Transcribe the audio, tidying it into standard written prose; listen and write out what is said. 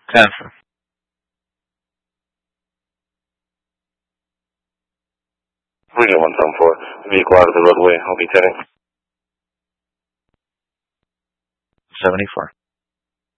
Transfer. Region 174, vehicle out of the roadway, I'll be turning. 74.